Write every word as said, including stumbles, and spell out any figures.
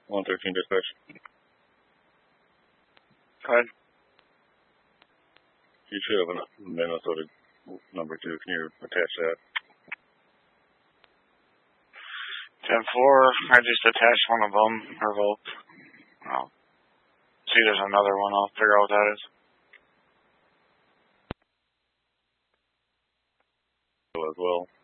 one thirteen dispatch. Go ahead. You should have a Minnesota number two. Can you attach that? ten four, I just attached one of them, revoked. Oh. See, there's another one. I'll figure out what that is. As well.